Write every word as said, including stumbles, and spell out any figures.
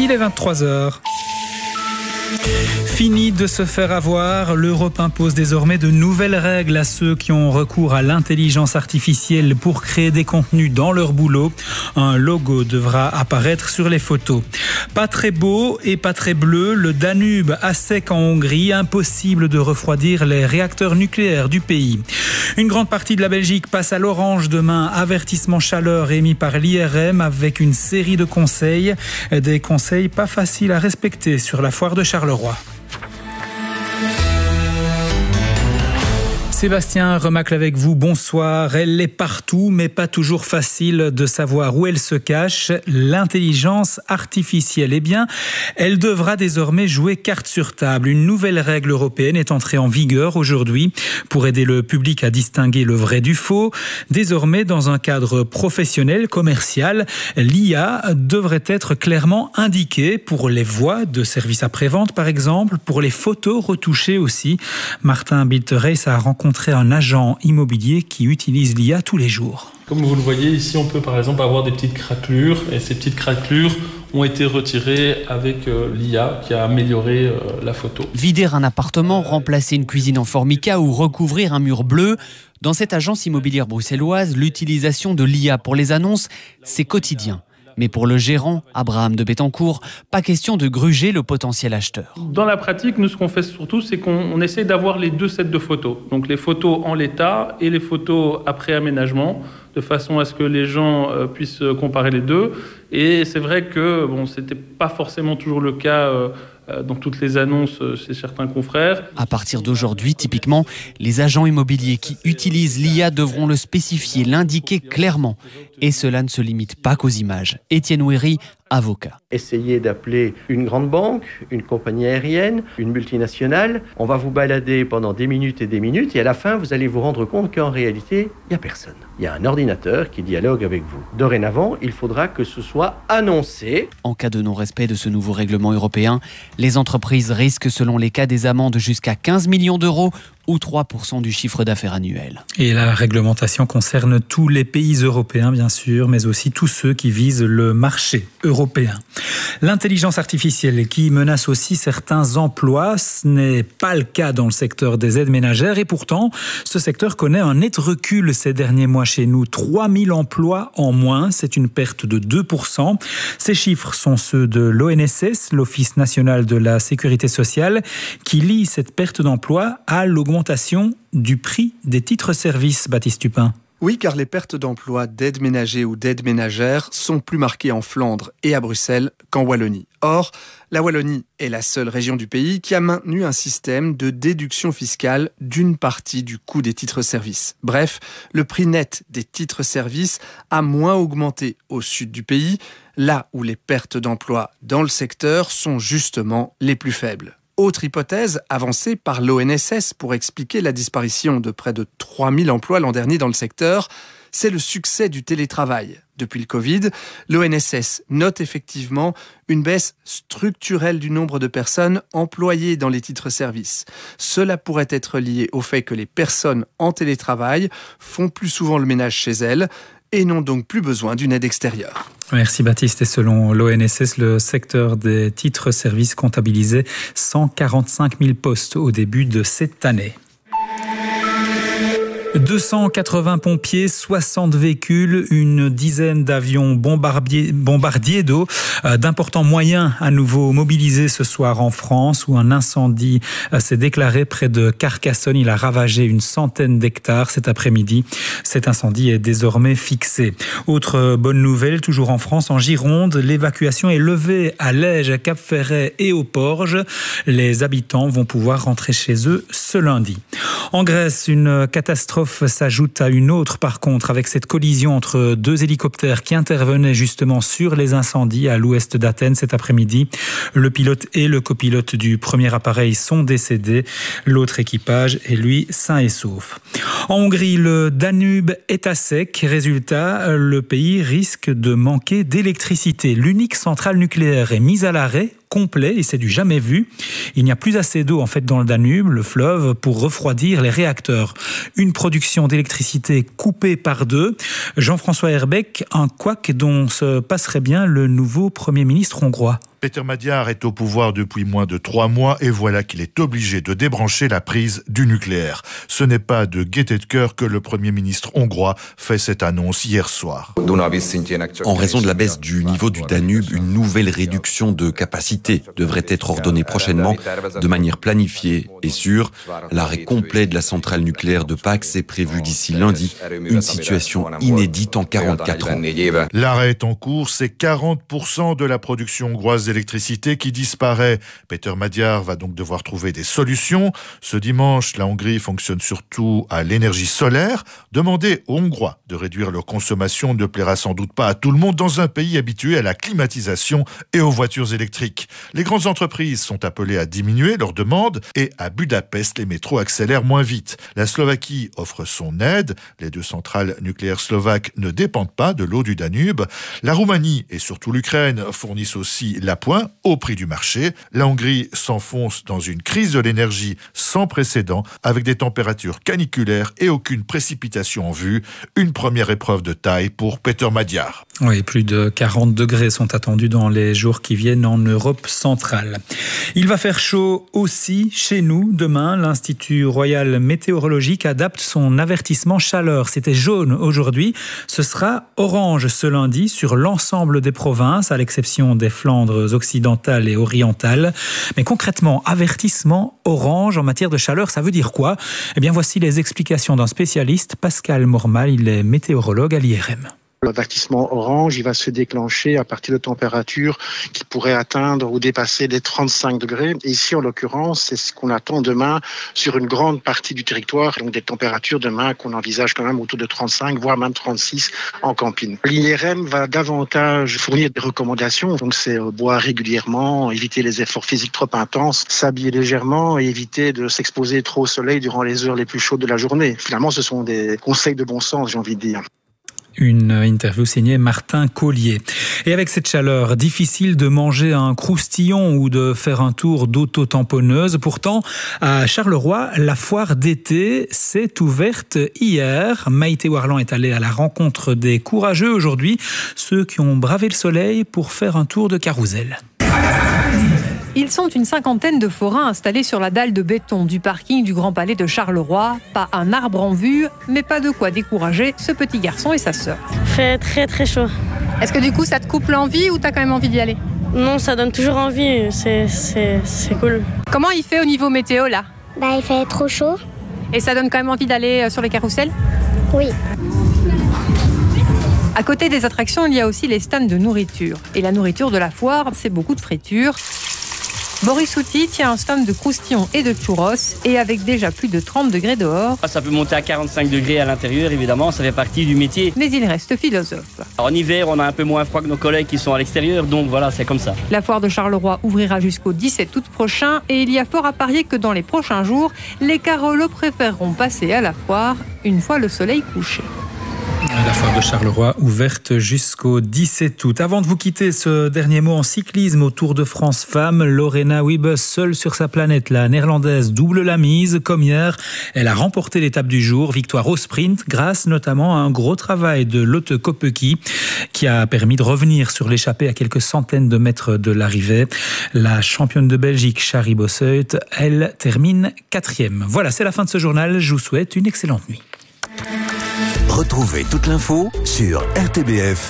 Il est vingt-trois heures. Fini de se faire avoir, l'Europe impose désormais de nouvelles règles à ceux qui ont recours à l'intelligence artificielle pour créer des contenus dans leur boulot. Un logo devra apparaître sur les photos. Pas très beau et pas très bleu, le Danube à sec en Hongrie, impossible de refroidir les réacteurs nucléaires du pays. Une grande partie de la Belgique passe à l'orange demain, avertissement chaleur émis par l'I R M avec une série de conseils, des conseils pas faciles à respecter sur la foire de Charleroi. Sébastien Remacle avec vous, bonsoir. Elle est partout, mais pas toujours facile de savoir où elle se cache. L'intelligence artificielle, eh bien, elle devra désormais jouer carte sur table. Une nouvelle règle européenne est entrée en vigueur aujourd'hui pour aider le public à distinguer le vrai du faux. Désormais, dans un cadre professionnel, commercial, l'I A devrait être clairement indiquée pour les voix de services après-vente, par exemple, pour les photos retouchées aussi. Martin Bilterreis a rencontré un agent immobilier qui utilise l'I A tous les jours. Comme vous le voyez ici, on peut par exemple avoir des petites craquelures et ces petites craquelures ont été retirées avec euh, l'I A qui a amélioré euh, la photo. Vider un appartement, remplacer une cuisine en formica ou recouvrir un mur bleu. Dans cette agence immobilière bruxelloise, l'utilisation de l'I A pour les annonces, c'est quotidien. Mais pour le gérant, Abraham de Bettencourt, pas question de gruger le potentiel acheteur. Dans la pratique, nous, ce qu'on fait surtout, c'est qu'on on essaie d'avoir les deux sets de photos. Donc les photos en l'état et les photos après aménagement, de façon à ce que les gens euh, puissent comparer les deux. Et c'est vrai que bon, c'était pas forcément toujours le cas euh, dans toutes les annonces chez certains confrères. À partir d'aujourd'hui, typiquement, les agents immobiliers qui utilisent l'I A devront le spécifier, l'indiquer clairement. Et cela ne se limite pas qu'aux images. Étienne Ouéry, avocat. Essayez d'appeler une grande banque, une compagnie aérienne, une multinationale. On va vous balader pendant des minutes et des minutes et à la fin, vous allez vous rendre compte qu'en réalité, il n'y a personne. Il y a un ordinateur qui dialogue avec vous. Dorénavant, il faudra que ce soit annoncé. En cas de non-respect de ce nouveau règlement européen, les entreprises risquent selon les cas des amendes jusqu'à quinze millions d'euros ou trois pour cent du chiffre d'affaires annuel. Et la réglementation concerne tous les pays européens, bien sûr, mais aussi tous ceux qui visent le marché européen. L'intelligence artificielle qui menace aussi certains emplois, ce n'est pas le cas dans le secteur des aides ménagères et pourtant, ce secteur connaît un net recul ces derniers mois chez nous. trois mille emplois en moins, c'est une perte de deux pour cent. Ces chiffres sont ceux de l'O N S S, l'Office national de la sécurité sociale, qui lie cette perte d'emploi à l'augmentation du prix des titres-services, Baptiste Tupin. Oui, car les pertes d'emplois d'aides ménagers ou d'aides ménagères sont plus marquées en Flandre et à Bruxelles qu'en Wallonie. Or, la Wallonie est la seule région du pays qui a maintenu un système de déduction fiscale d'une partie du coût des titres-services. Bref, le prix net des titres-services a moins augmenté au sud du pays, là où les pertes d'emplois dans le secteur sont justement les plus faibles. Autre hypothèse avancée par l'O N S S pour expliquer la disparition de près de trois mille emplois l'an dernier dans le secteur, c'est le succès du télétravail. Depuis le Covid, l'O N S S note effectivement une baisse structurelle du nombre de personnes employées dans les titres-services. Cela pourrait être lié au fait que les personnes en télétravail font plus souvent le ménage chez elles et n'ont donc plus besoin d'une aide extérieure. Merci Baptiste. Et selon l'O N S S, le secteur des titres-services comptabilisait cent quarante-cinq mille postes au début de cette année. deux cent quatre-vingts pompiers, soixante véhicules, une dizaine d'avions bombardiers, bombardiers d'eau, euh, d'importants moyens à nouveau mobilisés ce soir en France où un incendie euh, s'est déclaré près de Carcassonne. Il a ravagé une centaine d'hectares cet après-midi. Cet incendie est désormais fixé. Autre bonne nouvelle, toujours en France, en Gironde, l'évacuation est levée à Lège, à Cap-Ferret et aux Porges. Les habitants vont pouvoir rentrer chez eux ce lundi. En Grèce, une catastrophe s'ajoute à une autre par contre avec cette collision entre deux hélicoptères qui intervenaient justement sur les incendies à l'ouest d'Athènes cet après-midi. Le pilote et le copilote du premier appareil sont décédés. L'autre équipage est lui sain et sauf. En Hongrie, le Danube est à sec. Résultat, le pays risque de manquer d'électricité. L'unique centrale nucléaire est mise à l'arrêt complet et c'est du jamais vu. Il n'y a plus assez d'eau en fait dans le Danube, le fleuve, pour refroidir les réacteurs. Une production d'électricité coupée par deux. Jean-François Herbeck, un couac dont se passerait bien le nouveau Premier ministre hongrois. Peter Magyar est au pouvoir depuis moins de trois mois et voilà qu'il est obligé de débrancher la prise du nucléaire. Ce n'est pas de gaieté de cœur que le Premier ministre hongrois fait cette annonce hier soir. En raison de la baisse du niveau du Danube, une nouvelle réduction de capacité devrait être ordonnée prochainement de manière planifiée et sûre. L'arrêt complet de la centrale nucléaire de Pax est prévu d'ici lundi, une situation inédite en quarante-quatre ans. L'arrêt est en cours, c'est quarante pour cent de la production hongroise d'électricité qui disparaît. Peter Magyar va donc devoir trouver des solutions. Ce dimanche, la Hongrie fonctionne surtout à l'énergie solaire. Demander aux Hongrois de réduire leur consommation ne plaira sans doute pas à tout le monde dans un pays habitué à la climatisation et aux voitures électriques. Les grandes entreprises sont appelées à diminuer leurs demandes et à Budapest, les métros accélèrent moins vite. La Slovaquie offre son aide. Les deux centrales nucléaires slovaques ne dépendent pas de l'eau du Danube. La Roumanie et surtout l'Ukraine fournissent aussi l'appoint au prix du marché. La Hongrie s'enfonce dans une crise de l'énergie sans précédent avec des températures caniculaires et aucune précipitation en vue. Une première épreuve de taille pour Peter Magyar. Oui, plus de quarante degrés sont attendus dans les jours qui viennent en Europe centrale. Il va faire chaud aussi chez nous demain. L'Institut Royal Météorologique adapte son avertissement chaleur. C'était jaune aujourd'hui. Ce sera orange ce lundi sur l'ensemble des provinces, à l'exception des Flandres occidentales et orientales. Mais concrètement, avertissement orange en matière de chaleur, ça veut dire quoi ? Eh bien, voici les explications d'un spécialiste, Pascal Mormal. Il est météorologue à l'I R M. L'avertissement orange, il va se déclencher à partir de températures qui pourraient atteindre ou dépasser les trente-cinq degrés. Et ici, en l'occurrence, c'est ce qu'on attend demain sur une grande partie du territoire. Donc des températures demain qu'on envisage quand même autour de trente-cinq, voire même trente-six en camping. L'I R M va davantage fournir des recommandations. Donc c'est boire régulièrement, éviter les efforts physiques trop intenses, s'habiller légèrement et éviter de s'exposer trop au soleil durant les heures les plus chaudes de la journée. Finalement, ce sont des conseils de bon sens, j'ai envie de dire. Une interview signée Martin Collier. Et avec cette chaleur, difficile de manger un croustillon ou de faire un tour d'auto-tamponneuse. Pourtant, à Charleroi, la foire d'été s'est ouverte hier. Maïté Warland est allée à la rencontre des courageux aujourd'hui, ceux qui ont bravé le soleil pour faire un tour de carrousel. Ils sont une cinquantaine de forains installés sur la dalle de béton du parking du Grand Palais de Charleroi. Pas un arbre en vue, mais pas de quoi décourager ce petit garçon et sa sœur. Il fait très très chaud. Est-ce que du coup ça te coupe l'envie ou t'as quand même envie d'y aller ? Non, ça donne toujours envie, c'est, c'est, c'est cool. Comment il fait au niveau météo là ? Bah, il fait trop chaud. Et ça donne quand même envie d'aller sur les carrousels ? Oui. À côté des attractions, il y a aussi les stands de nourriture. Et la nourriture de la foire, c'est beaucoup de friture. Boris Outi tient un stand de croustillons et de churros et avec déjà plus de trente degrés dehors. Ça peut monter à quarante-cinq degrés à l'intérieur, évidemment, ça fait partie du métier. Mais il reste philosophe. En hiver, on a un peu moins froid que nos collègues qui sont à l'extérieur, donc voilà, c'est comme ça. La foire de Charleroi ouvrira jusqu'au dix-sept août prochain et il y a fort à parier que dans les prochains jours, les carolos préféreront passer à la foire une fois le soleil couché. La foire de Charleroi ouverte jusqu'au dix-sept août. Avant de vous quitter, ce dernier mot en cyclisme au Tour de France Femmes. Lorena Wiebes, seule sur sa planète, la néerlandaise double la mise. Comme hier, elle a remporté l'étape du jour. Victoire au sprint grâce notamment à un gros travail de Lotte Kopecky qui a permis de revenir sur l'échappée à quelques centaines de mètres de l'arrivée. La championne de Belgique, Shari Bosseut, elle termine quatrième. Voilà, c'est la fin de ce journal. Je vous souhaite une excellente nuit. Retrouvez toute l'info sur R T B F.